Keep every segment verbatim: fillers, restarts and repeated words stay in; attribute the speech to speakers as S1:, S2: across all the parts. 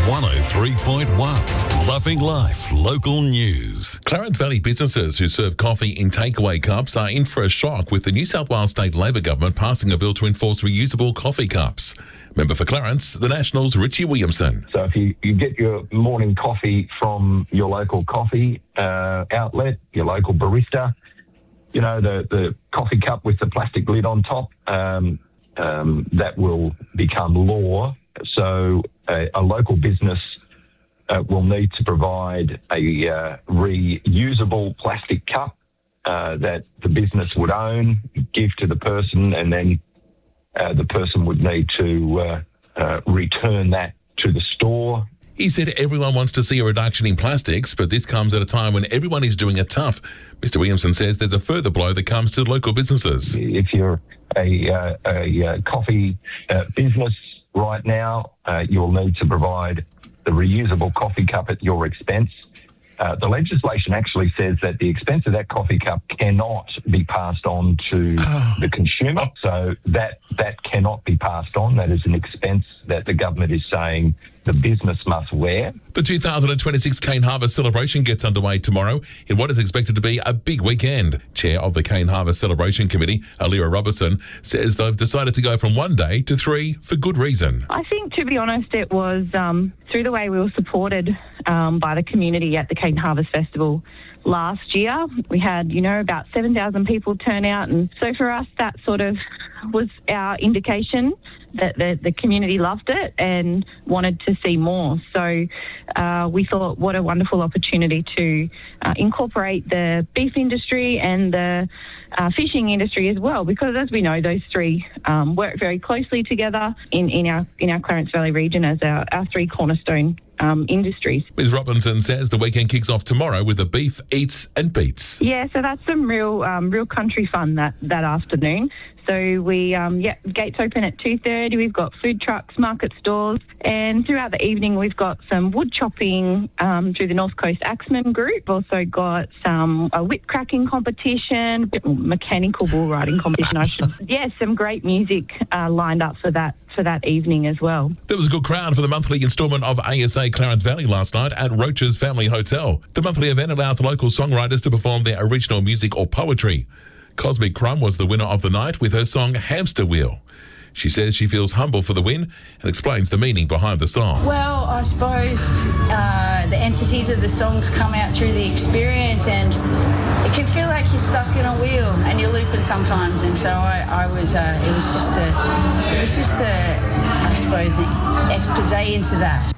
S1: one oh three point one. Loving Life Local News.
S2: Clarence Valley businesses who serve coffee in takeaway cups are in for a shock with the New South Wales State Labor Government passing a bill to enforce reusable coffee cups. Member for Clarence, the Nationals' Richie Williamson.
S3: So if you, you get your morning coffee from your local coffee uh, outlet, your local barista, you know, the, the coffee cup with the plastic lid on top, um, um, that will become law. So a, a local business uh, will need to provide a uh, reusable plastic cup uh, that the business would own, give to the person, and then uh, the person would need to uh, uh, return that to the store.
S2: He said everyone wants to see a reduction in plastics, but this comes at a time when everyone is doing it tough. Mister Williamson says there's a further blow that comes to local businesses.
S3: If you're a, uh, a uh, coffee uh, business right now, uh, you'll need to provide the reusable coffee cup at your expense. Uh, the legislation actually says that the expense of that coffee cup cannot be passed on to oh. the consumer. So that that cannot be passed on. That is an expense that the government is saying the business must wear.
S2: The two thousand twenty-six Cane Harvest celebration gets underway tomorrow in what is expected to be a big weekend. Chair of the Cane Harvest Celebration Committee, Alira Robertson, says they've decided to go from one day to three for good reason.
S4: I think, to be honest, it was um, through the way we were supported um, by the community at the Cane Harvest Festival last year. We had, you know, about seven thousand people turn out, and so for us that sort of was our indication that the, the community loved it and wanted to see more. So uh, we thought what a wonderful opportunity to uh, incorporate the beef industry and the uh, fishing industry as well, because as we know, those three um, work very closely together in, in our in our Clarence Valley region as our, our three cornerstone Um, industries.
S2: Miz Robinson says the weekend kicks off tomorrow with the Beef Eats and Beats.
S4: Yeah, so that's some real um, real country fun that, that afternoon. So we, um, yeah, gates open at two thirty. We've got food trucks, market stalls, and throughout the evening we've got some wood chopping um, through the North Coast Axemen group. Also got some a whip cracking competition, mechanical bull riding competition. I should. Yeah, some great music uh, lined up for that for that evening as well.
S2: There was a good crowd for the monthly instalment of A S A Clarence Valley last night at Roach's Family Hotel. The monthly event allows local songwriters to perform their original music or poetry. Cosmic Crumb was the winner of the night with her song Hamster Wheel. She says she feels humble for the win and explains the meaning behind the song.
S5: Well, I suppose uh, the entities of the songs come out through the experience, and it can feel like you're stuck in a wheel and you're looping sometimes. And so I, I was, uh, it was just a, it was just a, I suppose, an expose into that.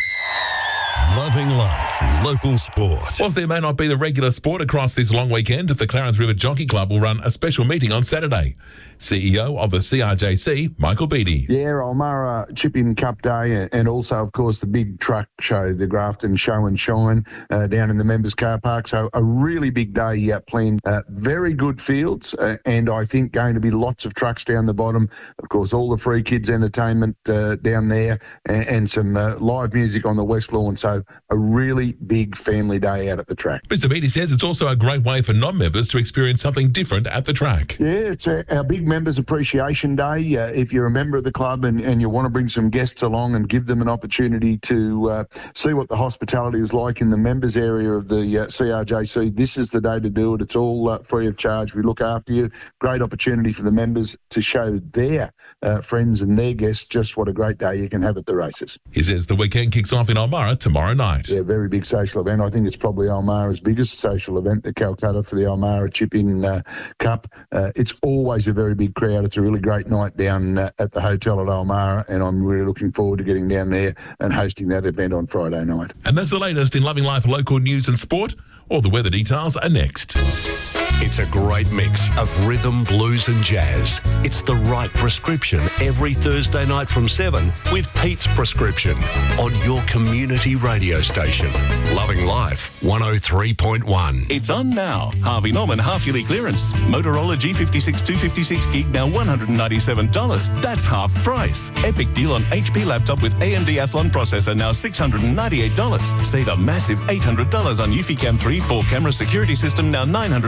S1: Loving Life Local Sport.
S2: Whilst there may not be the regular sport across this long weekend, the Clarence River Jockey Club will run a special meeting on Saturday. C E O of the C R J C, Michael Beattie.
S6: Yeah, Almara Chip-In Cup Day, and also, of course, the big truck show, the Grafton Show and Shine uh, down in the members' car park. So a really big day uh, planned. Uh, very good fields, uh, and I think going to be lots of trucks down the bottom. Of course, all the free kids entertainment uh, down there, and, and some uh, live music on the West Lawn. So a really big family day out at the track.
S2: Mister Beattie says it's also a great way for non-members to experience something different at the track.
S6: Yeah, it's a, our big Members Appreciation Day. Uh, if you're a member of the club and, and you want to bring some guests along and give them an opportunity to uh, see what the hospitality is like in the members area of the uh, C R J C, this is the day to do it. It's all uh, free of charge. We look after you. Great opportunity for the members to show their uh, friends and their guests just what a great day you can have at the races.
S2: He says the weekend kicks off in Almara tomorrow night.
S6: Yeah, very big social event. I think it's probably Almara's biggest social event, the Calcutta for the Almara Chip-In uh, Cup. Uh, it's always a very big crowd. It's a really great night down uh, at the hotel at Almara, and I'm really looking forward to getting down there and hosting that event on Friday night.
S2: And that's the latest in Loving Life local news and sport. All the weather details are next.
S1: It's a great mix of rhythm, blues and jazz. It's the right prescription every Thursday night from seven with Pete's Prescription on your community radio station. Loving Life one oh three point one.
S7: It's on now. Harvey Norman half-yearly clearance. Motorola G fifty-six two fifty-six gig now one hundred ninety-seven dollars. That's half price. Epic deal on H P laptop with A M D Athlon processor now six hundred ninety-eight dollars. Save a massive eight hundred dollars on Eufy Cam three four camera security system now nine hundred ninety-eight dollars.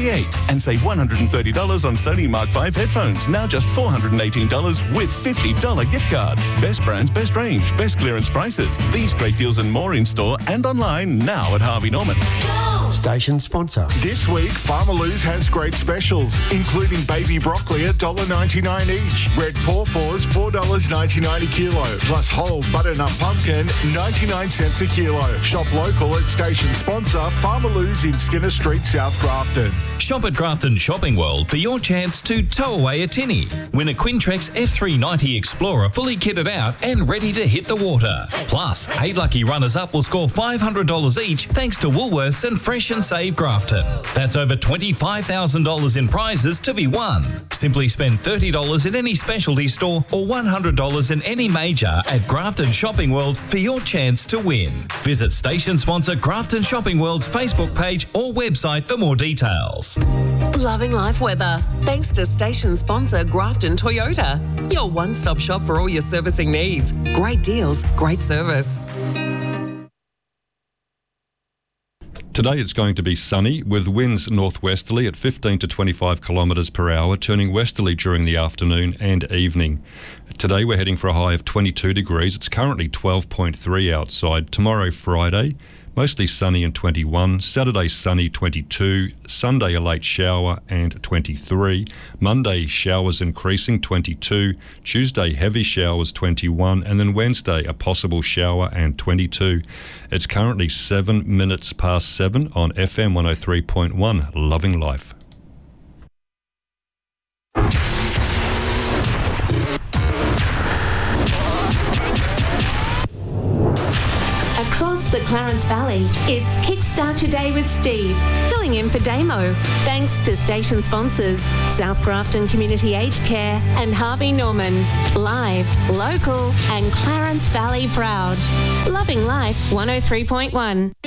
S7: ninety-eight dollars and save one hundred thirty dollars on Sony Mark five headphones, now just four hundred eighteen dollars with fifty dollars gift card. Best brands, best range, best clearance prices. These great deals and more in store and online now at Harvey Norman.
S8: Station sponsor.
S9: This week, Farmer Lou's has great specials, including baby broccoli at one dollar ninety-nine each, red pawpaws four dollars ninety-nine a kilo, plus whole butternut pumpkin ninety-nine cents a kilo. Shop local at station sponsor Farmer Lou's in Skinner Street, South Grafton.
S10: Shop at Grafton Shopping World for your chance to tow away a tinny. Win a Quintrex F three ninety Explorer fully kitted out and ready to hit the water. Plus, eight lucky runners-up will score five hundred dollars each thanks to Woolworths and Fresh and Save Grafton. That's over twenty-five thousand dollars in prizes to be won. Simply spend thirty dollars in any specialty store or one hundred dollars in any major at Grafton Shopping World for your chance to win. Visit station sponsor Grafton Shopping World's Facebook page or website for more details.
S11: Loving life weather. Thanks to station sponsor Grafton Toyota. Your one-stop shop for all your servicing needs. Great deals, great service.
S12: Today it's going to be sunny with winds northwesterly at fifteen to twenty-five kilometres per hour, turning westerly during the afternoon and evening. Today we're heading for a high of twenty-two degrees. It's currently twelve point three outside. Tomorrow, Friday, mostly sunny and twenty-one. Saturday, sunny, twenty-two. Sunday, a late shower and twenty-three. Monday, showers increasing, twenty-two. Tuesday, heavy showers, twenty-one. And then Wednesday, a possible shower and twenty-two. It's currently seven minutes past seven on F M one oh three point one, Loving Life.
S13: Across the Clarence Valley, it's Kickstart Your Day with Steve, filling in for Damo. Thanks to station sponsors South Grafton Community Aged Care and Harvey Norman. Live, local and Clarence Valley proud. Loving Life one oh three point one.